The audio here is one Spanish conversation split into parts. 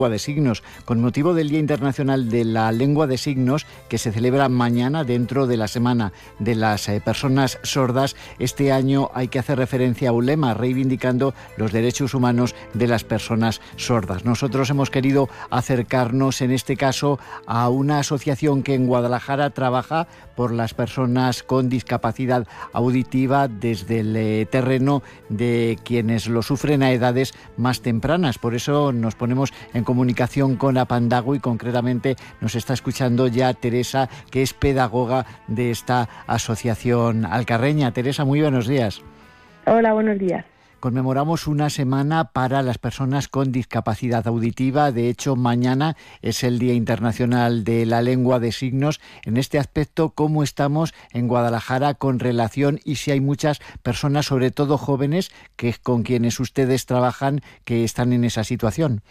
de signos, con motivo del Día Internacional de la Lengua de Signos, que se celebra mañana dentro de la Semana de las Personas Sordas. Este año hay que hacer referencia a un lema reivindicando los derechos humanos de las personas sordas. Nosotros hemos querido acercarnos en este caso a una asociación que en Guadalajara trabaja por las personas con discapacidad auditiva desde el terreno de quienes lo sufren a edades más tempranas. Por eso nos ponemos en comunicación con Apandagu y concretamente nos está escuchando ya Teresa, que es pedagoga de esta asociación alcarreña. Teresa, muy buenos días. Hola, buenos días. Conmemoramos una semana para las personas con discapacidad auditiva. De hecho, mañana es el Día Internacional de la Lengua de Signos. En este aspecto, ¿cómo estamos en Guadalajara con relación y si hay muchas personas, sobre todo jóvenes, que con quienes ustedes trabajan, que están en esa situación?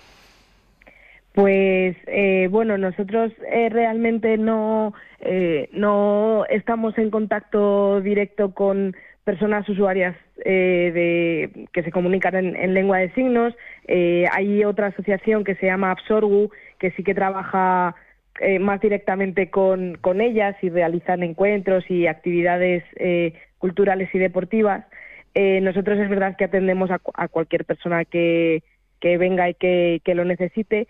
Pues bueno, nosotros realmente no estamos en contacto directo con personas usuarias que se comunican en lengua de signos. Hay otra asociación que se llama Absorgu, que sí que trabaja más directamente con ellas y realizan encuentros y actividades culturales y deportivas. Nosotros es verdad que atendemos a cualquier persona que venga y que lo necesite.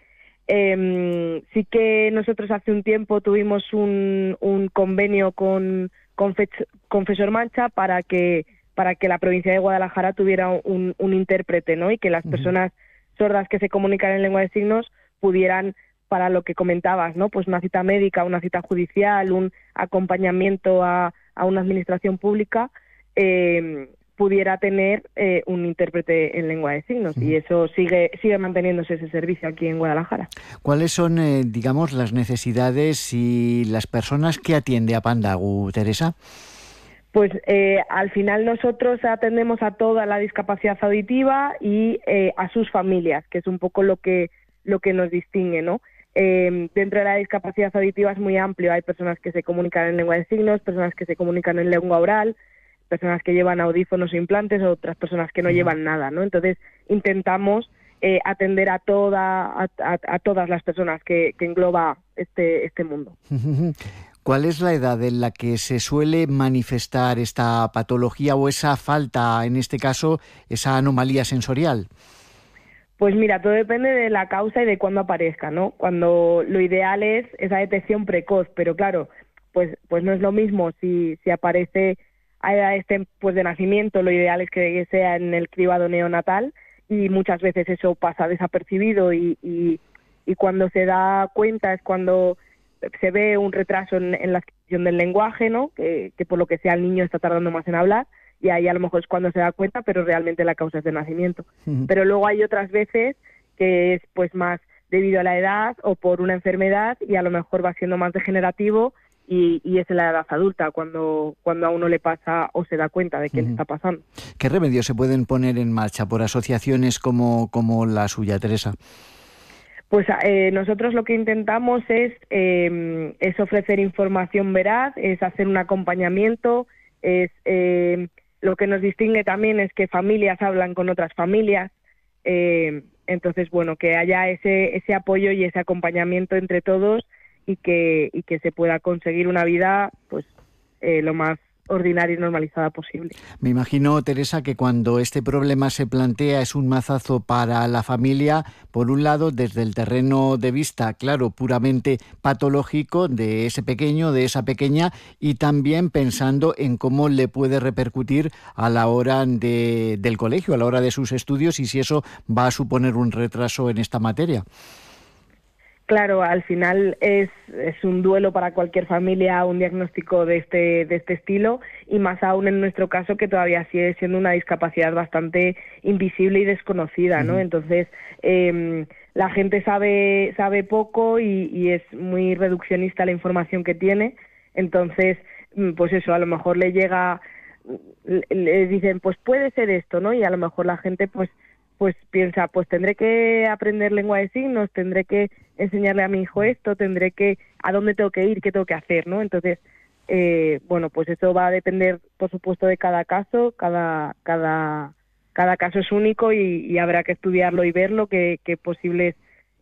Sí que nosotros hace un tiempo tuvimos un convenio con Confesor Mancha para que la provincia de Guadalajara tuviera un intérprete, ¿no? Y que las personas sordas que se comunican en lengua de signos pudieran, para lo que comentabas, ¿no? Pues una cita médica, una cita judicial, un acompañamiento a una administración pública, pudiera tener un intérprete en lengua de signos, y eso sigue manteniéndose ese servicio aquí en Guadalajara. ¿Cuáles son, digamos, las necesidades y las personas que atiende Apandagu, Teresa? Pues al final nosotros atendemos a toda la discapacidad auditiva y a sus familias, que es un poco lo que nos distingue, ¿no? Dentro de la discapacidad auditiva es muy amplio. Hay personas que se comunican en lengua de signos, personas que se comunican en lengua oral, personas que llevan audífonos o implantes, otras personas que no llevan nada, ¿no? Entonces intentamos atender a todas las personas que engloba este mundo. ¿Cuál es la edad en la que se suele manifestar esta patología o esa falta, en este caso, esa anomalía sensorial? Pues mira, todo depende de la causa y de cuándo aparezca, ¿no? Cuando lo ideal es esa detección precoz, pero claro, pues no es lo mismo si aparece a edades pues de nacimiento. Lo ideal es que sea en el cribado neonatal, y muchas veces eso pasa desapercibido y cuando se da cuenta es cuando se ve un retraso en la adquisición del lenguaje, ¿no? Que por lo que sea el niño está tardando más en hablar, y ahí a lo mejor es cuando se da cuenta, pero realmente la causa es de nacimiento. Pero luego hay otras veces que es pues más debido a la edad o por una enfermedad, y a lo mejor va siendo más degenerativo, y es en la edad adulta cuando a uno le pasa o se da cuenta de que le está pasando. ¿Qué remedios se pueden poner en marcha por asociaciones como la suya, Teresa? Pues nosotros lo que intentamos es ofrecer información veraz, es hacer un acompañamiento, lo que nos distingue también es que familias hablan con otras familias, entonces bueno, que haya ese apoyo y ese acompañamiento entre todos, y que se pueda conseguir una vida pues lo más ordinaria y normalizada posible. Me imagino, Teresa, que cuando este problema se plantea es un mazazo para la familia, por un lado, desde el terreno de vista, claro, puramente patológico de ese pequeño, de esa pequeña, y también pensando en cómo le puede repercutir a la hora del colegio, a la hora de sus estudios, y si eso va a suponer un retraso en esta materia. Claro, al final es un duelo para cualquier familia un diagnóstico de este estilo, y más aún en nuestro caso, que todavía sigue siendo una discapacidad bastante invisible y desconocida, ¿no? Entonces la gente sabe poco y es muy reduccionista la información que tiene. Entonces, pues eso, a lo mejor le dicen, pues puede ser esto, ¿no? Y a lo mejor la gente pues piensa, pues tendré que aprender lengua de signos, tendré que enseñarle a mi hijo esto, ¿a dónde tengo que ir? ¿Qué tengo que hacer? ¿No? Entonces, bueno, pues eso va a depender, por supuesto, de cada caso. Cada caso es único, y habrá que estudiarlo y verlo qué posibles